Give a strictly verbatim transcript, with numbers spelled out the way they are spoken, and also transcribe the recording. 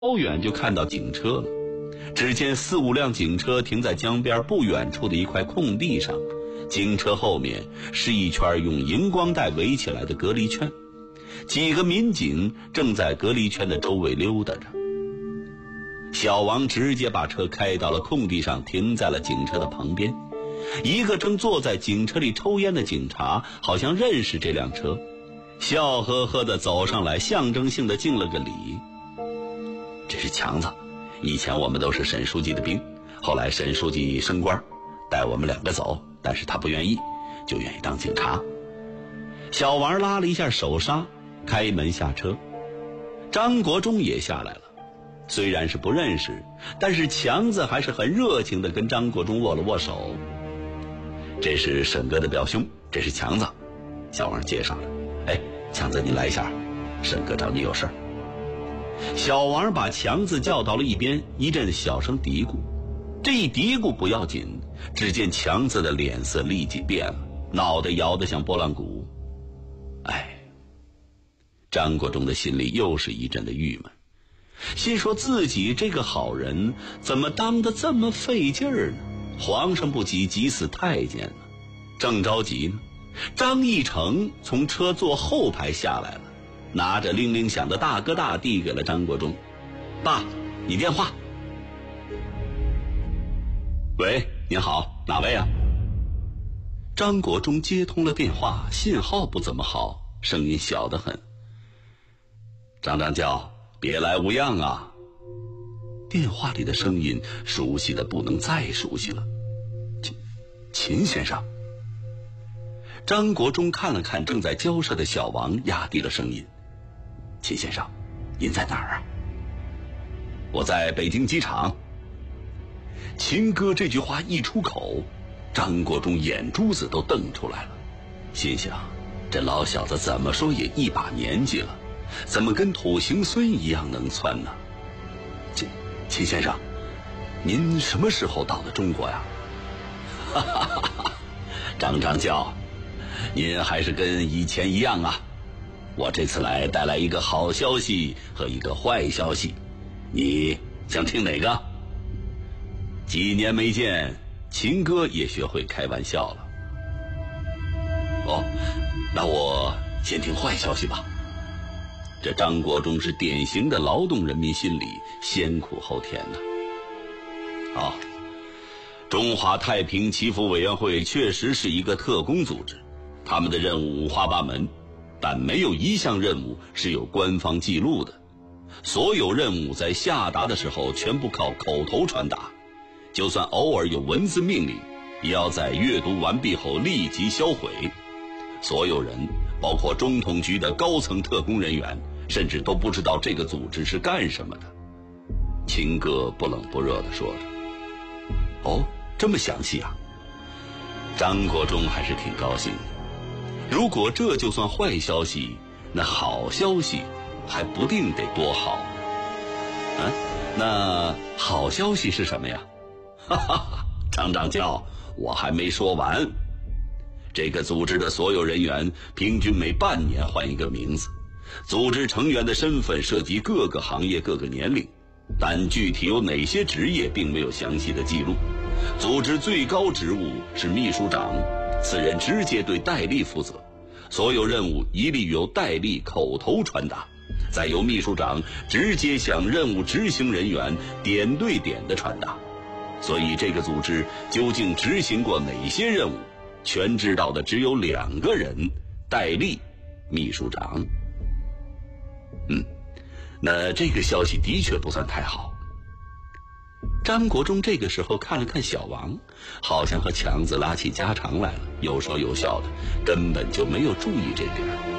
不远就看到警车了。只见四五辆警车停在江边不远处的一块空地上，警车后面是一圈用荧光带围起来的隔离圈，几个民警正在隔离圈的周围溜达着。小王直接把车开到了空地上，停在了警车的旁边。一个正坐在警车里抽烟的警察好像认识这辆车，笑呵呵地走上来，象征性地敬了个礼。这是强子，以前我们都是沈书记的兵，后来沈书记升官带我们两个走，但是他不愿意，就愿意当警察。小王拉了一下手刹，开门下车。张国忠也下来了，虽然是不认识，但是强子还是很热情地跟张国忠握了握手。这是沈哥的表兄，这是强子。小王介绍了。哎，强子你来一下，沈哥找你有事儿。小王把强子叫到了一边，一阵小声嘀咕。这一嘀咕不要紧，只见强子的脸色立即变了，脑袋摇得像拨浪鼓。哎，张国忠的心里又是一阵的郁闷，心说自己这个好人怎么当得这么费劲儿呢？皇上不急，急死太监了。正着急呢，张义成从车座后排下来了，拿着铃铃响的大哥大递给了张国忠。爸，你电话。喂，您好，哪位啊？张国忠接通了电话，信号不怎么好，声音小得很。张张教，别来无恙啊。电话里的声音熟悉的不能再熟悉了。秦秦先生。张国忠看了看正在交涉的小王，压低了声音。秦先生，您在哪儿啊？我在北京机场。秦哥这句话一出口，张国忠眼珠子都瞪出来了，心想这老小子怎么说也一把年纪了，怎么跟土行孙一样能窜呢？秦秦先生，您什么时候到的中国呀？哈哈哈哈，张张教，您还是跟以前一样啊。我这次来带来一个好消息和一个坏消息，你想听哪个？几年没见，秦哥也学会开玩笑了。哦，那我先听坏消息吧。这张国忠是典型的劳动人民心理，先苦后甜呐。好，中华太平祈福委员会确实是一个特工组织，他们的任务五花八门，但没有一项任务是有官方记录的。所有任务在下达的时候全部靠口头传达，就算偶尔有文字命令，也要在阅读完毕后立即销毁。所有人，包括中统局的高层特工人员，甚至都不知道这个组织是干什么的。秦哥不冷不热地说着。哦，这么详细啊。张国忠还是挺高兴的。如果这就算坏消息，那好消息还不定得多好。啊，那好消息是什么呀？哈哈哈，张张教，我还没说完。这个组织的所有人员平均每半年换一个名字，组织成员的身份涉及各个行业各个年龄，但具体有哪些职业并没有详细的记录。组织最高职务是秘书长，此人直接对戴笠负责，所有任务一律由戴笠口头传达，再由秘书长直接向任务执行人员点对点的传达。所以这个组织究竟执行过哪些任务，全知道的只有两个人，戴笠，秘书长。嗯，那这个消息的确不算太好。张国忠这个时候看了看小王，好像和强子拉起家常来了，有说有笑的，根本就没有注意这点。